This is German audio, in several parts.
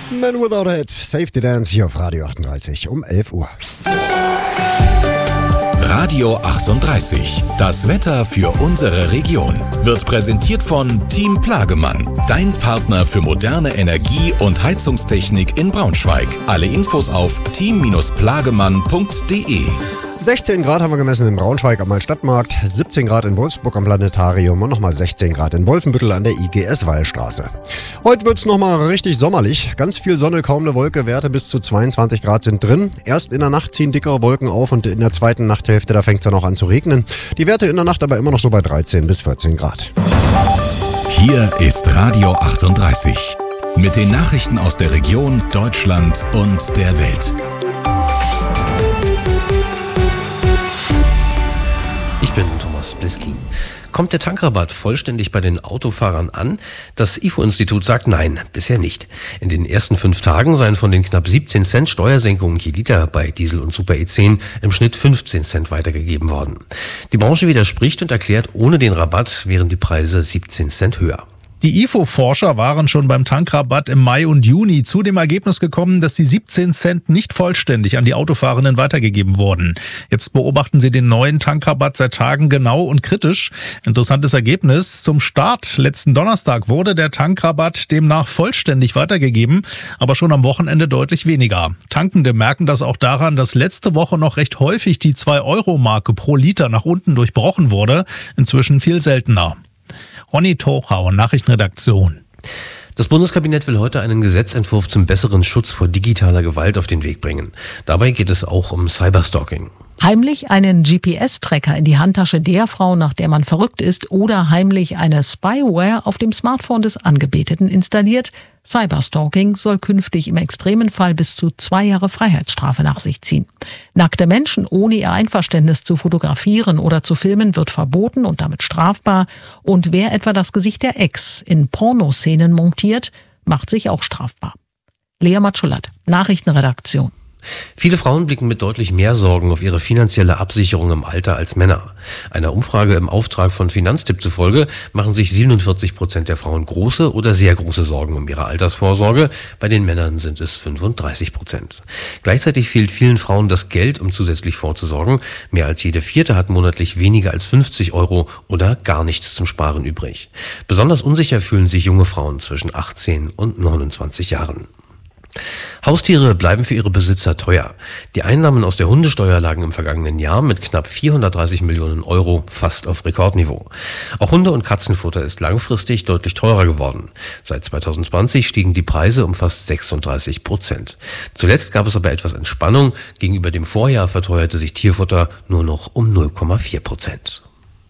Man Without a Head, Safety Dance hier auf Radio 38 um 11 Uhr. Radio 38. Das Wetter für unsere Region wird präsentiert von Team Plagemann. Dein Partner für moderne Energie- und Heizungstechnik in Braunschweig. Alle Infos auf team-plagemann.de. 16 Grad haben wir gemessen in Braunschweig am Stadtmarkt, 17 Grad in Wolfsburg am Planetarium und nochmal 16 Grad in Wolfenbüttel an der IGS-Wallstraße. Heute wird es nochmal richtig sommerlich. Ganz viel Sonne, kaum eine Wolke, Werte bis zu 22 Grad sind drin. Erst in der Nacht ziehen dickere Wolken auf und in der zweiten Nachthälfte, da fängt es dann auch an zu regnen. Die Werte in der Nacht aber immer noch so bei 13 bis 14 Grad. Hier ist Radio 38 mit den Nachrichten aus der Region, Deutschland und der Welt. Ich bin Thomas Bliskin. Kommt der Tankrabatt vollständig bei den Autofahrern an? Das IFO-Institut sagt nein, bisher nicht. In den ersten 5 Tagen seien von den knapp 17 Cent Steuersenkungen je Liter bei Diesel und Super E10 im Schnitt 15 Cent weitergegeben worden. Die Branche widerspricht und erklärt, ohne den Rabatt wären die Preise 17 Cent höher. Die IFO-Forscher waren schon beim Tankrabatt im Mai und Juni zu dem Ergebnis gekommen, dass die 17 Cent nicht vollständig an die Autofahrenden weitergegeben wurden. Jetzt beobachten sie den neuen Tankrabatt seit Tagen genau und kritisch. Interessantes Ergebnis. Zum Start letzten Donnerstag wurde der Tankrabatt demnach vollständig weitergegeben, aber schon am Wochenende deutlich weniger. Tankende merken das auch daran, dass letzte Woche noch recht häufig die 2-Euro-Marke pro Liter nach unten durchbrochen wurde. Inzwischen viel seltener. Ronny Tochau, Nachrichtenredaktion. Das Bundeskabinett will heute einen Gesetzentwurf zum besseren Schutz vor digitaler Gewalt auf den Weg bringen. Dabei geht es auch um Cyberstalking. Heimlich einen GPS-Tracker in die Handtasche der Frau, nach der man verrückt ist, oder heimlich eine Spyware auf dem Smartphone des Angebeteten installiert. Cyberstalking soll künftig im extremen Fall bis zu 2 Jahre Freiheitsstrafe nach sich ziehen. Nackte Menschen ohne ihr Einverständnis zu fotografieren oder zu filmen wird verboten und damit strafbar. Und wer etwa das Gesicht der Ex in Pornoszenen montiert, macht sich auch strafbar. Lea Matschulat, Nachrichtenredaktion. Viele Frauen blicken mit deutlich mehr Sorgen auf ihre finanzielle Absicherung im Alter als Männer. Einer Umfrage im Auftrag von Finanztipp zufolge machen sich 47% der Frauen große oder sehr große Sorgen um ihre Altersvorsorge. Bei den Männern sind es 35%. Gleichzeitig fehlt vielen Frauen das Geld, um zusätzlich vorzusorgen. Mehr als jede 4. hat monatlich weniger als 50 € oder gar nichts zum Sparen übrig. Besonders unsicher fühlen sich junge Frauen zwischen 18 und 29 Jahren. Haustiere bleiben für ihre Besitzer teuer. Die Einnahmen aus der Hundesteuer lagen im vergangenen Jahr mit knapp 430 Millionen € fast auf Rekordniveau. Auch Hunde- und Katzenfutter ist langfristig deutlich teurer geworden. Seit 2020 stiegen die Preise um fast 36%. Zuletzt gab es aber etwas Entspannung. Gegenüber dem Vorjahr verteuerte sich Tierfutter nur noch um 0,4%.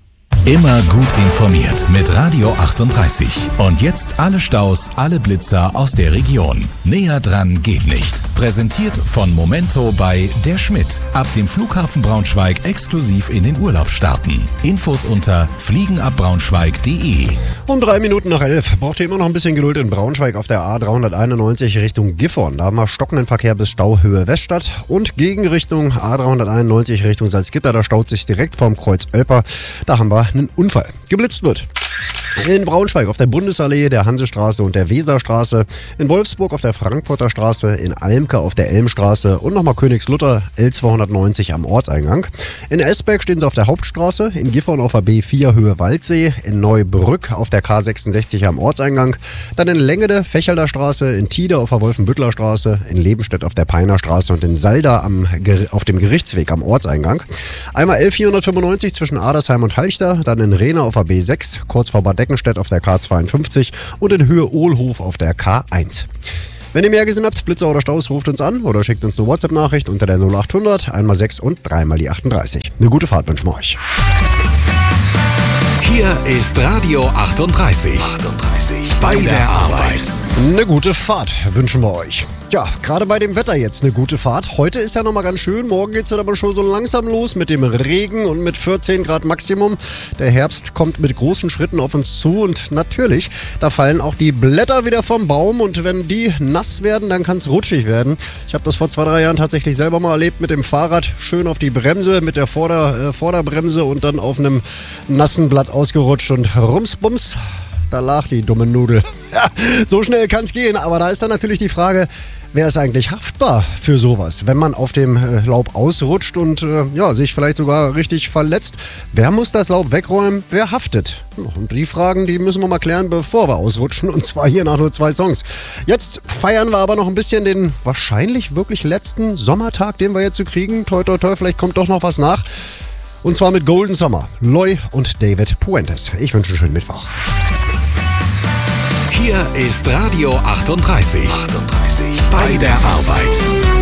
Immer gut informiert mit Radio 38. Und jetzt alle Staus, alle Blitzer aus der Region. Näher dran geht nicht. Präsentiert von Momento bei Der Schmidt. Ab dem Flughafen Braunschweig exklusiv in den Urlaub starten. Infos unter fliegenabbraunschweig.de. Um 3 Minuten nach 11 braucht ihr immer noch ein bisschen Geduld in Braunschweig auf der A391 Richtung Gifhorn. Da haben wir stockenden Verkehr bis Stauhöhe Weststadt und Gegenrichtung A391 Richtung Salzgitter. Da staut sich direkt vorm Kreuz Oelper. Da haben wir einen Unfall. Geblitzt wird. In Braunschweig auf der Bundesallee, der Hansestraße und der Weserstraße, in Wolfsburg auf der Frankfurter Straße, in Almke auf der Elmstraße und nochmal Königslutter L290 am Ortseingang. In Esberg stehen sie auf der Hauptstraße, in Gifhorn auf der B4 Höhe Waldsee, in Neubrück auf der K66 am Ortseingang, dann in Lengede, Fechelder Straße, in Tide auf der Wolfenbüttler Straße, in Lebenstedt auf der Peiner Straße und in Salda auf dem Gerichtsweg am Ortseingang. Einmal L495 zwischen Adersheim und Halchter, dann in Rehna auf der B6, kurz vor Bad Deckenstedt auf der K52 und in Höhe Ohlhof auf der K1. Wenn ihr mehr gesehen habt, Blitzer oder Staus, ruft uns an oder schickt uns eine WhatsApp-Nachricht unter der 0800 einmal 6 und 3 mal die 38. Eine gute Fahrt wünschen wir euch. Hier ist Radio 38. Bei der Arbeit. Eine gute Fahrt wünschen wir euch. Ja, gerade bei dem Wetter jetzt eine gute Fahrt. Heute ist ja nochmal ganz schön. Morgen geht es dann aber schon so langsam los mit dem Regen und mit 14 Grad Maximum. Der Herbst kommt mit großen Schritten auf uns zu und natürlich, da fallen auch die Blätter wieder vom Baum und wenn die nass werden, dann kann es rutschig werden. Ich habe das vor 2-3 Jahren tatsächlich selber mal erlebt mit dem Fahrrad. Schön auf die Bremse mit der Vorderbremse und dann auf einem nassen Blatt ausgerutscht und rumsbums. da lag die dumme Nudel. Ja, so schnell kann's gehen, aber da ist dann natürlich die Frage, wer ist eigentlich haftbar für sowas? Wenn man auf dem Laub ausrutscht und sich vielleicht sogar richtig verletzt, wer muss das Laub wegräumen? Wer haftet? Und die Fragen, die müssen wir mal klären, bevor wir ausrutschen, und zwar hier nach nur 2 Songs. Jetzt feiern wir aber noch ein bisschen den wahrscheinlich wirklich letzten Sommertag, den wir jetzt so kriegen. Toi, toi, toi, vielleicht kommt doch noch was nach. Und zwar mit Golden Summer, Loy und David Puentes. Ich wünsche einen schönen Mittwoch. Hier ist Radio 38. Bei der Arbeit.